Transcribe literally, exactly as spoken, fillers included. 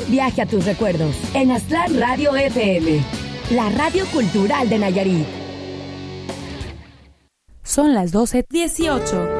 Viaje a tus recuerdos en Aztlán Radio F M, la radio cultural de Nayarit. Son las doce dieciocho.